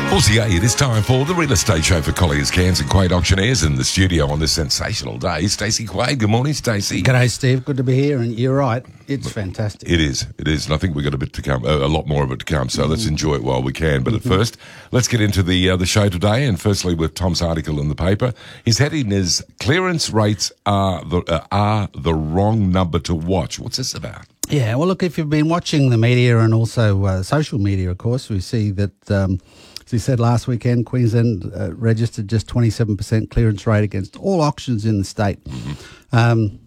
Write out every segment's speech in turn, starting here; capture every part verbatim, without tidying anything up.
forty-eight, it is time for the Real Estate Show for Colliers, Cairns and Quade Auctioneers in the studio on this sensational day. Stacey Quade, good morning, Stacey. G'day, Steve. Good to be here, and you're right, it's fantastic. It is, it is, and I think we've got a bit to come, a lot more of it to come, so mm. let's enjoy it while we can. But at mm-hmm. first, let's get into the uh, the show today, and firstly with Tom's article in the paper. His heading is, Clearance Rates are the, uh, are the wrong number to watch. What's this about? Yeah, well, look, if you've been watching the media and also uh, social media, of course, we see that... Um, As we said last weekend, Queensland uh, registered just twenty-seven percent clearance rate against all auctions in the state. Mm-hmm. Um,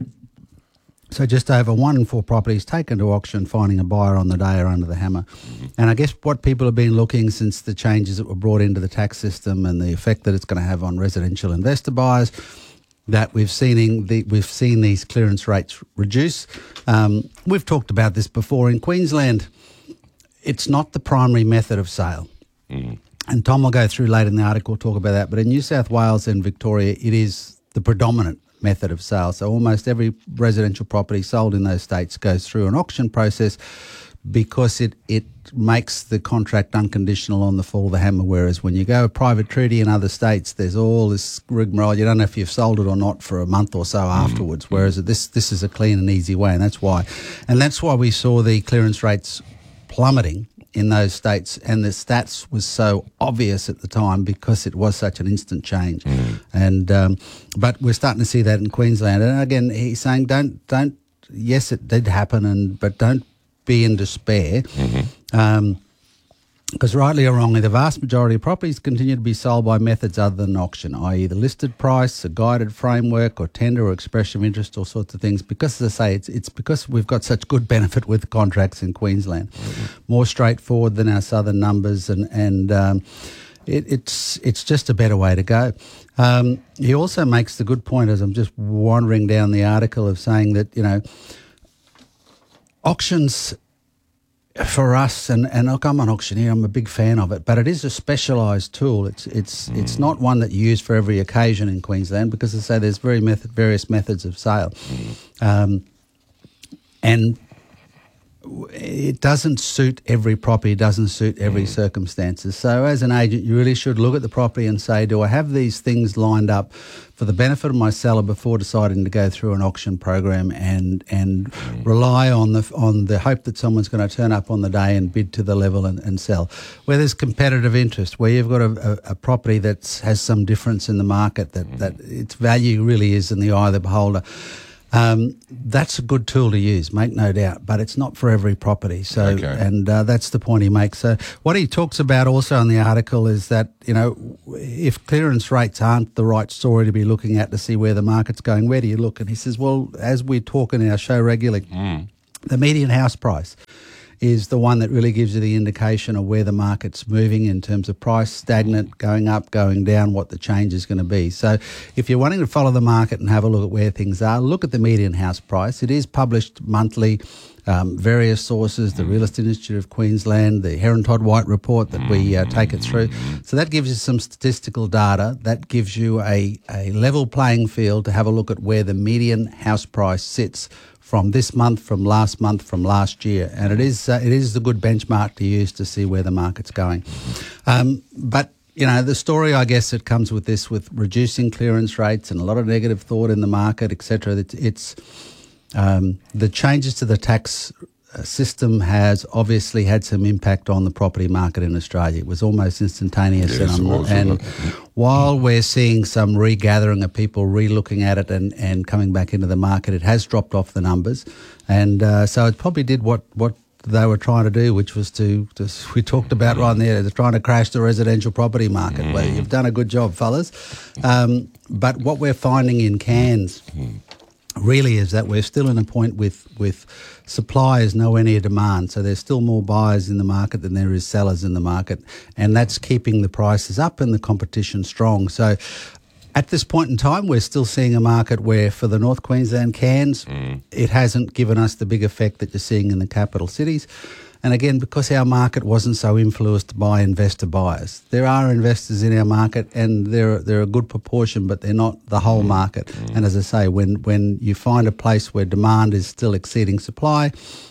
so just over one in four properties taken to auction, finding a buyer on the day are under the hammer. Mm-hmm. And I guess what people have been looking since the changes that were brought into the tax system and the effect that it's going to have on residential investor buyers, that we've seen the, we've seen these clearance rates reduce. Um, we've talked about this before. In Queensland, it's not the primary method of sale. Mm. And Tom will go through later in the article, talk about that. But in New South Wales and Victoria, it is the predominant method of sale. So almost every residential property sold in those states goes through an auction process because it, it makes the contract unconditional on the fall of the hammer, whereas when you go a private treaty in other states, there's all this rigmarole. You don't know if you've sold it or not for a month or so mm. afterwards, whereas this this is a clean and easy way, and that's why. And that's why we saw the clearance rates plummeting in those states, and the stats was so obvious at the time because it was such an instant change. Mm. And um, but we're starting to see that in Queensland. And again, he's saying don't don't. Yes, it did happen, and but don't be in despair. Mm-hmm. Um, Because rightly or wrongly, the vast majority of properties continue to be sold by methods other than auction, that is the listed price, a guided framework or tender or expression of interest, all sorts of things. Because, as I say, it's it's because we've got such good benefit with contracts in Queensland. Mm-hmm. More straightforward than our southern numbers, and, and um, it, it's it's just a better way to go. Um, he also makes the good point, as I'm just wandering down the article, of saying that, you know, auctions... For us, and, and look, I'm an auctioneer, I'm a big fan of it, but it is a specialised tool. It's it's mm. it's not one that you use for every occasion in Queensland because, as I say, there's very method, various methods of sale. Mm. Um, and it doesn't suit every property, doesn't suit every mm. circumstances. So as an agent, you really should look at the property and say, do I have these things lined up for the benefit of my seller before deciding to go through an auction program and and mm. rely on the on the hope that someone's going to turn up on the day and bid to the level and, and sell. Where there's competitive interest, where you've got a, a, a property that has some difference in the market, that, mm. that its value really is in the eye of the beholder. Um, that's a good tool to use, make no doubt, but it's not for every property. So, okay. and uh, that's the point he makes. So, what he talks about also in the article is that, you know, if clearance rates aren't the right story to be looking at to see where the market's going, where do you look? And he says, well, as we talk in our show regularly, mm. the median house price is the one that really gives you the indication of where the market's moving in terms of price, stagnant, going up, going down, what the change is going to be. So if you're wanting to follow the market and have a look at where things are, look at the median house price. It is published monthly, um, various sources, the Real Estate Institute of Queensland, the Heron Todd White report that we uh, take it through. So that gives you some statistical data. That gives you a, a level playing field to have a look at where the median house price sits from this month, from last month, from last year. And it is uh, it is the good benchmark to use to see where the market's going. Um, but, you know, the story, I guess, that comes with this, with reducing clearance rates and a lot of negative thought in the market, et cetera, it's, it's um, the changes to the tax system has obviously had some impact on the property market in Australia. It was almost instantaneous. Yes, and, was, and while we're seeing some regathering of people re-looking at it and, and coming back into the market, it has dropped off the numbers. And uh, so it probably did what, what they were trying to do, which was to, to we talked about right there, they're trying to crash the residential property market. Mm. Well, you've done a good job, fellas. Um, but what we're finding in Cairns really is that we're still in a point with, with supply is nowhere near demand. So there's still more buyers in the market than there is sellers in the market. And that's keeping the prices up and the competition strong. So at this point in time, we're still seeing a market where for the North Queensland Cairns, mm. it hasn't given us the big effect that you're seeing in the capital cities. And again, because our market wasn't so influenced by investor buyers. There are investors in our market and they're, they're a good proportion, but they're not the whole market. Mm. And as I say, when, when you find a place where demand is still exceeding supply,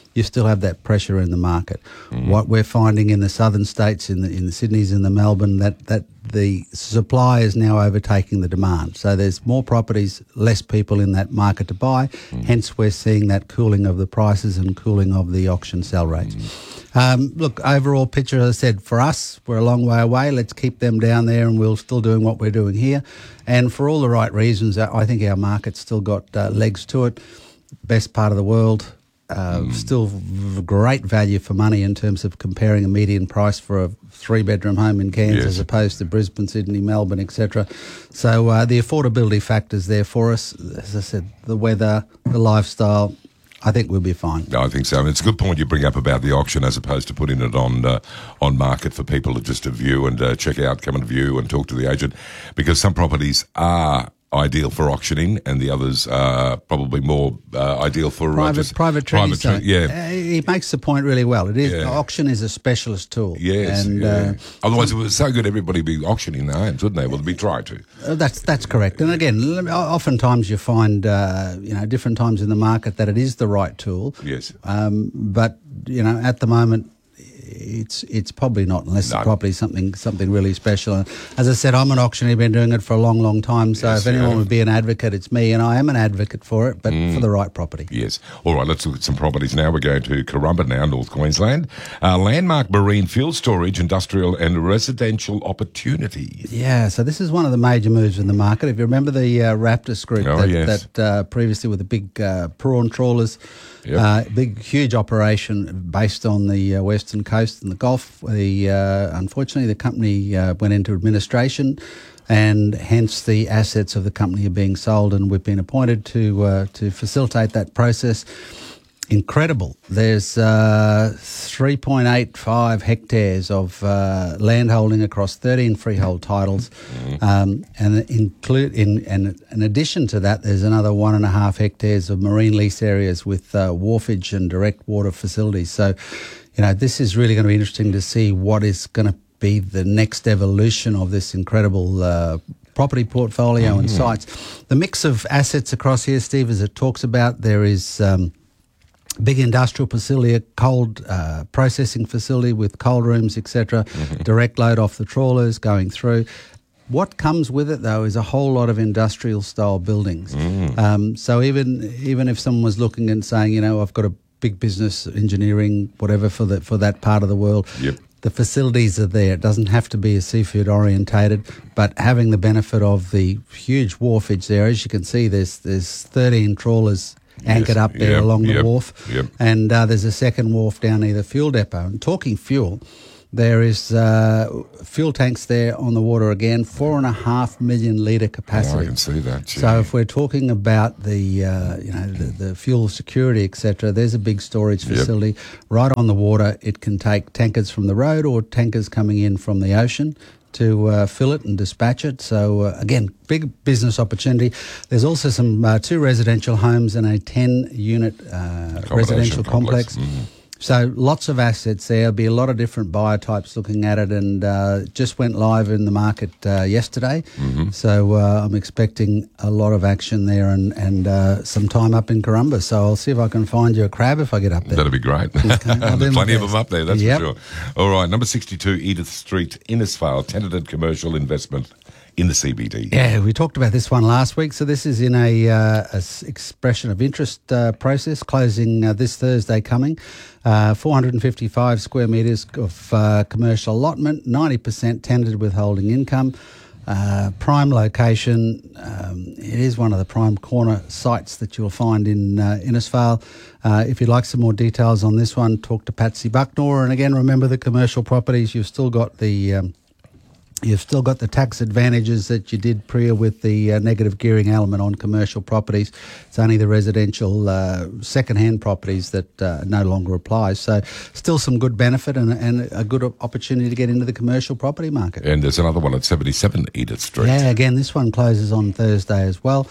you still have that pressure in the market. Mm. What we're finding in the southern states, in the in the Sydneys and the Melbourne, that, that the supply is now overtaking the demand. So there's more properties, less people in that market to buy. Mm. Hence, we're seeing that cooling of the prices and cooling of the auction sell rates. Mm. Um, look, overall picture, as I said, for us, we're a long way away. Let's keep them down there, and we're still doing what we're doing here. And for all the right reasons, I think our market's still got uh, legs to it. Best part of the world. Uh, mm. Still v- great value for money in terms of comparing a median price for a three-bedroom home in Cairns yes. as opposed to Brisbane, Sydney, Melbourne, et cetera. So uh, the affordability factor's there for us. As I said, the weather, the lifestyle, I think we'll be fine. No, I think so. And it's a good point you bring up about the auction as opposed to putting it on uh, on market for people to just to view and uh, check out, come and view and talk to the agent, because some properties are ideal for auctioning, and the others are probably more uh, ideal for private uh, just private trees. Private tre- yeah, uh, he makes the point really well. It is yeah. auction is a specialist tool. Yes, and, yeah. uh, Otherwise, it was so good everybody be auctioning their homes, wouldn't they? Well, they'd be trying to. Uh, that's that's correct. And again, oftentimes you find uh, you know different times in the market that it is the right tool. Yes, um, but you know at the moment. It's it's probably not, unless no. the property is something something really special. And as I said, I'm an auctioneer, been doing it for a long, long time. So yes, if anyone yeah. would be an advocate, it's me, and I am an advocate for it, but mm. for the right property. Yes. All right, let's look at some properties now. We're going to Currumbin now, North Queensland. Uh, landmark marine fuel storage, industrial and residential opportunity. Yeah, so this is one of the major moves in the market. If you remember the uh, Raptors group oh, that, yes. that uh, previously with the big uh, prawn trawlers, Yep. Uh, big, huge operation based on the uh, western coast and the Gulf. The uh, unfortunately, the company uh, went into administration, and hence the assets of the company are being sold. And we've been appointed to uh, to facilitate that process. Incredible. There's uh, three point eight five hectares of uh, land holding across thirteen freehold titles. Mm-hmm. Um, and include in, and in addition to that, there's another one and a half hectares of marine lease areas with uh, wharfage and direct water facilities. So, you know, this is really going to be interesting to see what is going to be the next evolution of this incredible uh, property portfolio mm-hmm. and sites. The mix of assets across here, Steve, as it talks about, there is... Um, big industrial facility, a cold uh, processing facility with cold rooms, et cetera, mm-hmm. direct load off the trawlers going through. What comes with it, though, is a whole lot of industrial-style buildings. Mm. Um, so even even if someone was looking and saying, you know, I've got a big business, engineering, whatever, for the, for that part of the world, yep. the facilities are there. It doesn't have to be a seafood orientated, but having the benefit of the huge wharfage there, as you can see, there's there's thirteen trawlers anchored yes. up there yep. along the yep. wharf. Yep. And uh, there's a second wharf down near the fuel depot. And talking fuel, there is uh, fuel tanks there on the water again, four and a half million litre capacity. Oh, I can see that. Gee. So if we're talking about the, uh, you know, the, the fuel security, et cetera, there's a big storage facility yep. right on the water. It can take tankers from the road or tankers coming in from the ocean to uh, fill it and dispatch it. So, uh, again, big business opportunity. There's also some uh, two residential homes and a ten-unit uh, residential complex. complex. Mm. So lots of assets there. There'll be a lot of different buyer types looking at it, and uh, just went live in the market uh, yesterday. Mm-hmm. So uh, I'm expecting a lot of action there and, and uh, some time up in Currumbin. So I'll see if I can find you a crab if I get up there. That'd be great. There's plenty of them up there, that's yep. for sure. All right, number sixty-two Edith Street, Innisfail, tenanted commercial investment in the C B D. Yeah, we talked about this one last week. So this is in a, uh, a expression of interest uh, process, closing uh, this Thursday coming. Uh, four hundred fifty-five square metres of uh, commercial allotment, ninety percent tenanted withholding income. Uh, prime location. Um, it is one of the prime corner sites that you'll find in uh, Innisfail. Uh, if you'd like some more details on this one, talk to Patsy Bucknor. And again, remember the commercial properties, you've still got the... Um, You've still got the tax advantages that you did prior with the uh, negative gearing element on commercial properties. It's only the residential uh, second-hand properties that uh, no longer applies. So still some good benefit and, and a good opportunity to get into the commercial property market. And there's another one at seventy-seven Edith Street. Yeah, again, this one closes on Thursday as well.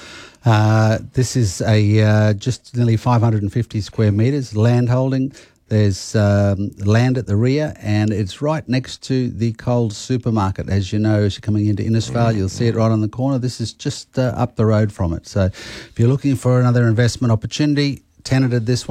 Uh, this is a uh, just nearly five hundred fifty square metres, land holding. There's um, land at the rear, and it's right next to the Coles supermarket. As you know, as you're coming into Innisfail, you'll see it right on the corner. This is just uh, up the road from it. So if you're looking for another investment opportunity, tenanted this one,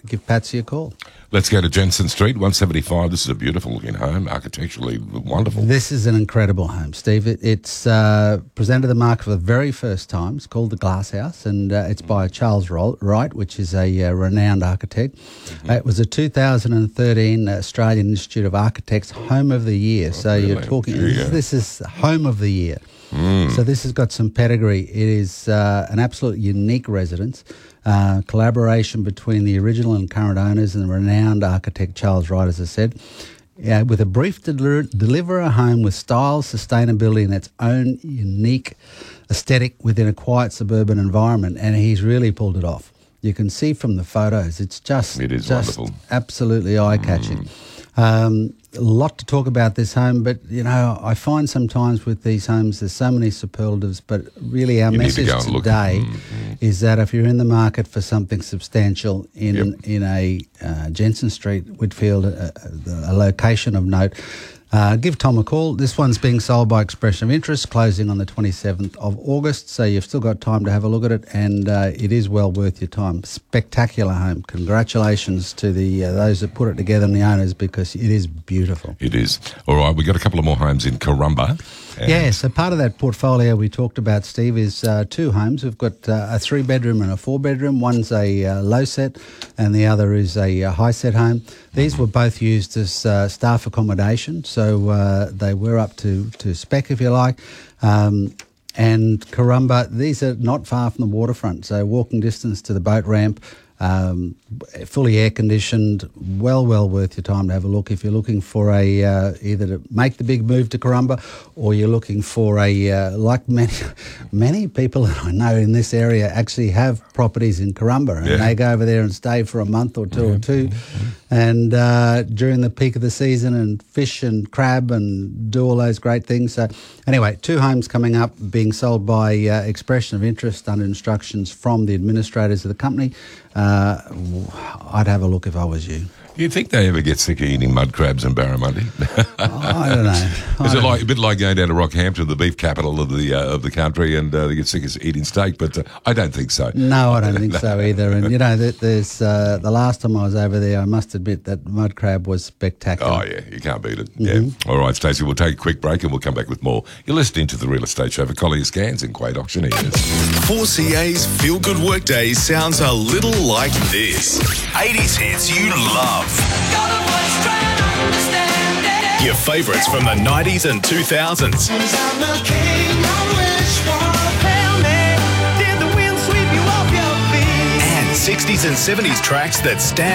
give Patsy a call. Let's go to Jensen Street, one seventy-five. This is a beautiful looking home, architecturally wonderful. This is an incredible home, Steve. It, it's uh, presented to the market for the very first time. It's called the Glass House, and uh, it's by Charles Wright, which is a uh, renowned architect. Mm-hmm. Uh, it was a two thousand thirteen Australian Institute of Architects Home of the Year. Oh, so really? You're talking, you this, this is Home of the Year. Mm. So this has got some pedigree. It is uh, an absolute unique residence. Uh, collaboration between the original and current owners and the renowned architect Charles Wright, as I said, uh, with a brief to deliver, deliver a home with style, sustainability and its own unique aesthetic within a quiet suburban environment, and he's really pulled it off. You can see from the photos, it's just, it is just wonderful. Absolutely eye-catching. Mm. Um, a lot to talk about this home, but, you know, I find sometimes with these homes there's so many superlatives, but really our you message to today mm-hmm. is that if you're in the market for something substantial in yep. in a uh, Jensen Street, Whitfield, a, a location of note, Uh, give Tom a call. This one's being sold by Expression of Interest, closing on the twenty-seventh of August, so you've still got time to have a look at it, and uh, it is well worth your time. Spectacular home. Congratulations to the uh, those that put it together and the owners, because it is beautiful. It is. All right, we've got a couple of more homes in Corumba. Yeah, so part of that portfolio we talked about, Steve, is uh, two homes. We've got uh, a three-bedroom and a four-bedroom. One's a uh, low-set and the other is a uh, high-set home. These mm-hmm. were both used as uh, staff accommodation, so uh, they were up to, to spec, if you like. Um, and Corumba, these are not far from the waterfront, so walking distance to the boat ramp. Um, fully air conditioned, well, well worth your time to have a look if you're looking for a uh, either to make the big move to Corumba, or you're looking for a uh, like many many people that I know in this area actually have properties in Corumba, and yeah. they go over there and stay for a month or two mm-hmm. or two, mm-hmm. and uh, during the peak of the season, and fish and crab and do all those great things. So anyway, two homes coming up, being sold by uh, Expression of Interest under instructions from the administrators of the company. Uh, I'd have a look if I was you. You think they ever get sick of eating mud crabs and barramundi? I don't know. Is it like a bit like going down to Rockhampton, the beef capital of the uh, of the country, and uh, they get sick of eating steak? But uh, I don't think so. No, I don't think so either. And you know, there's uh, the last time I was over there, I must admit that mud crab was spectacular. Oh yeah, you can't beat it. Mm-hmm. Yeah. All right, Stacey, we'll take a quick break and we'll come back with more. You're listening to the Real Estate Show for Collier Scans and Quade Auctioneers. four C A's Feel Good Workday sounds a little like this. eighties hits you love. Your favourites from the nineties and two thousands. And sixties and seventies tracks that stand